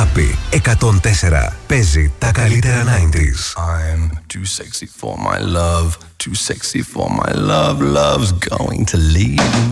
Αγάπη 104. Παίζει τα καλύτερα 90s. I'm too sexy for my love. Too sexy for my love. Love's going to leave.